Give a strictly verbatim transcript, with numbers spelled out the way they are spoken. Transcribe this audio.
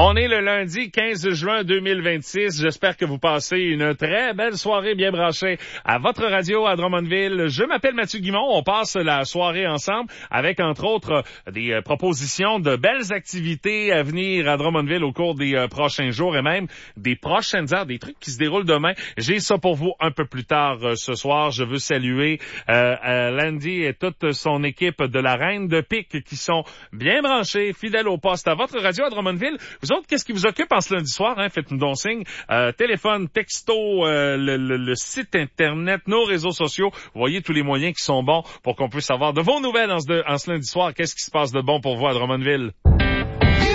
On est le lundi quinze juin deux mille vingt-six. J'espère que vous passez une très belle soirée bien branchée à votre radio à Drummondville. Je m'appelle Mathieu Guimond. On passe la soirée ensemble avec, entre autres, des euh, propositions de belles activités à venir à Drummondville au cours des euh, prochains jours et même des prochaines heures, des trucs qui se déroulent demain. J'ai ça pour vous un peu plus tard euh, ce soir. Je veux saluer euh, euh, Landy et toute son équipe de la Reine de Pique qui sont bien branchés, fidèles au poste à votre radio à Drummondville. Vous autres, qu'est-ce qui vous occupe en ce lundi soir? Hein? Faites-nous donc signe. Euh, téléphone, texto, euh, le, le, le site Internet, nos réseaux sociaux. Vous voyez tous les moyens qui sont bons pour qu'on puisse savoir de vos nouvelles en ce, de, en ce lundi soir. Qu'est-ce qui se passe de bon pour vous à Drummondville?